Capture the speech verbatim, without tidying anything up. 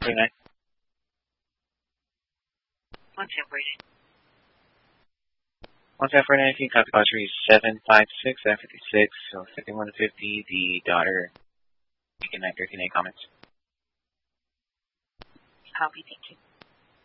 forty-nine. one ten forty-nine. one ten forty-nine, copy call three seven five six F fifty-six, so fifty-one fifty, the daughter, Beacon nine thirteen, any comments? Copy, thank you.